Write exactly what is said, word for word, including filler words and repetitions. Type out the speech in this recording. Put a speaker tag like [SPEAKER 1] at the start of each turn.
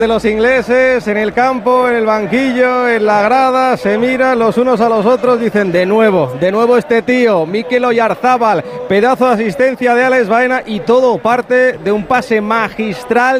[SPEAKER 1] De los ingleses, en el campo, en el banquillo, en la grada, se miran los unos a los otros, dicen de nuevo, de nuevo este tío, Mikel Oyarzábal, pedazo de asistencia de Alex Baena y todo parte de un pase magistral